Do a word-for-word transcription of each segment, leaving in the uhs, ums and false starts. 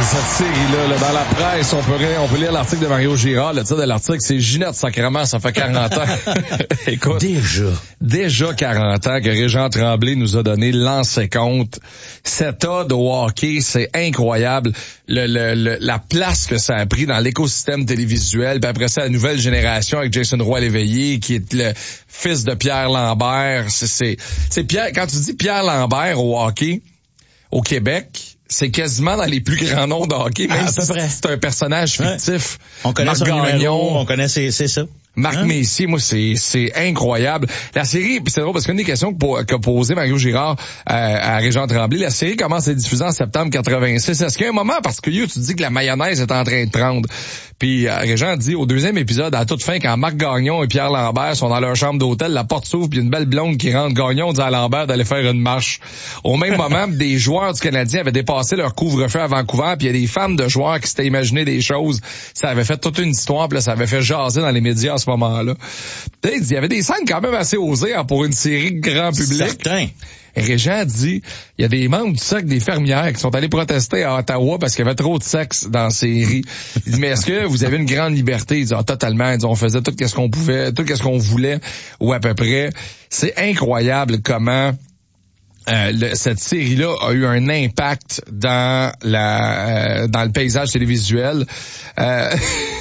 cette série-là. Là. Dans la presse, on peut, on peut lire l'article de Mario Girard. Le titre de l'article, c'est Ginette Sacrement, ça fait quarante ans. Écoute. Déjà. Déjà quarante ans que Régent Tremblay nous a donné lancé compte. Cette ode au hockey, c'est incroyable. Le, le, le, la place que ça a pris dans l'écosystème télévisuel. Puis après ça, la nouvelle génération avec Jason Roy-Léveillé, qui est le fils de Pierre Lambert. C'est, c'est, c'est Pierre, quand tu dis Pierre Lambert au hockey, au Québec, c'est quasiment dans les plus grands noms de hockey, même ah, si c'est un personnage fictif. Ouais. On connaît Marc son Gagnon, numéro, on connaît, c'est, c'est ça. Marc hein? Messier, moi, c'est c'est incroyable. La série, puis c'est drôle parce qu'une des questions qu'a posé Mario Girard euh, à Régent Tremblay, la série commence à être diffusée en septembre quatre-vingt-six. Est-ce qu'il y a un moment particulier où tu te dis que la mayonnaise est en train de prendre? Puis euh, Régent dit au deuxième épisode, à toute fin, quand Marc Gagnon et Pierre Lambert sont dans leur chambre d'hôtel, la porte s'ouvre, puis une belle blonde qui rentre. Gagnon dit à Lambert d'aller faire une marche. Au même moment, des joueurs du Canadien avaient dépassé leur couvre-feu à Vancouver, puis il y a des fans de joueurs qui s'étaient imaginé des choses. Ça avait fait toute une histoire, puis là, ça avait fait jaser dans les médias à ce moment-là. Il y avait des scènes quand même assez osées hein, pour une série grand public. Certain. Et Régent dit, il y a des membres du cercle des fermières qui sont allés protester à Ottawa parce qu'il y avait trop de sexe dans la série. Il dit, mais est-ce que vous avez une grande liberté? Il dit, ah, totalement. Il dit, on faisait tout ce qu'on pouvait, tout ce qu'on voulait, ou à peu près. C'est incroyable comment Euh, le, cette série-là a eu un impact dans la euh, dans le paysage télévisuel. Euh,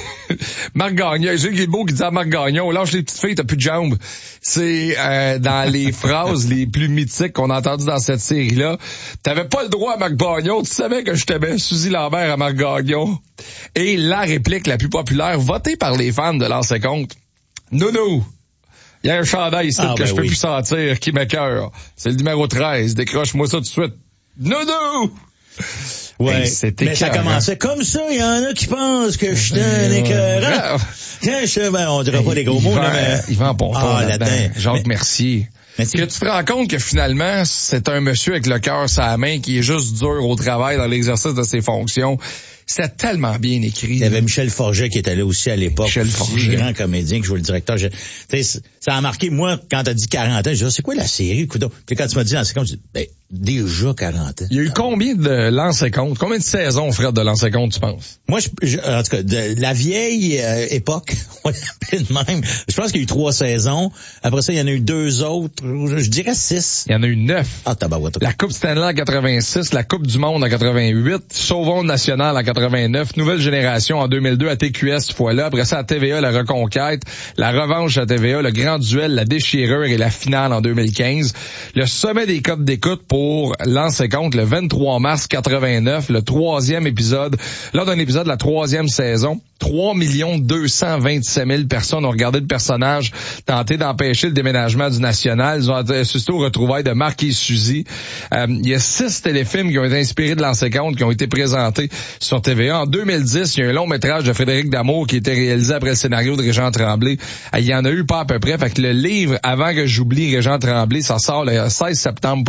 Marc Gagnon, Gilles Guilbeault qui dit à Marc Gagnon, lâche les petites filles, t'as plus de jambes. C'est euh, dans les phrases les plus mythiques qu'on a entendues dans cette série-là. T'avais pas le droit à Marc Gagnon, tu savais que je t'aimais, Suzy Lambert à Marc Gagnon. Et la réplique la plus populaire, votée par les fans de Lancez Compte. Nounou! Il y a un chandail ici ah, que ben je peux oui. plus sentir, qui m'écoeure. C'est le numéro treize. Décroche-moi ça tout de suite. Nounou! Ouais. Hey, c'était mais écœurant. Ça commençait comme ça. Il y en a qui pensent que je suis un écœurant. Tiens, je, ben, on dirait pas des gros mots, là, mais... Yvan Ponton, ah, là-dedans. là-dedans. Jacques mais... Mercier. Mais que tu te rends compte que finalement, c'est un monsieur avec le cœur sur la main qui est juste dur au travail dans l'exercice de ses fonctions. C'est tellement bien écrit. Il y avait Michel Forget qui était là aussi à l'époque. Michel Forget. Grand comédien qui jouait le directeur. Je, ça a marqué, moi, quand t'as dit quarante ans, je dis, c'est quoi la série? Puis quand tu m'as dit Lancez Compte, je dis, ben, déjà quarante ans. Il y a eu combien de Lancez Compte? Combien de saisons, Fred, de Lancez Compte, tu penses? Moi, je, je, en tout cas, de la vieille euh, époque, on l'appelle de même. Je pense qu'il y a eu trois saisons. Après ça, il y en a eu deux autres. Je dirais six. Il y en a eu neuf. Ah, tabarouette. La Coupe Stanley en quatre-vingt-six, la Coupe du Monde en quatre-vingt-huit, Sauvons national en quatre-vingt-neuf, Nouvelle Génération en deux mille deux à T Q S cette fois-là. Après ça, à T V A, la Reconquête, la Revanche à T V A, le Grand Duel, la Déchirure et la Finale en deux mille quinze. Le sommet des codes d'écoute pour Lancez Compte le vingt-trois mars quatre-vingt-neuf, le troisième épisode, lors d'un épisode de la troisième saison. trois millions deux cent vingt-sept mille personnes ont regardé le personnage tenter d'empêcher le déménagement du National. Ils ont assisté aux retrouvailles de Marc et Suzy. Euh, il y a six téléfilms qui ont été inspirés de Lancez Compte, qui ont été présentés sur T V A. En deux mille dix, il y a un long métrage de Frédéric Damour qui a été réalisé après le scénario de Régent Tremblay. Il y en a eu pas à peu près. Fait que le livre, Avant que j'oublie Régent Tremblay, ça sort le seize septembre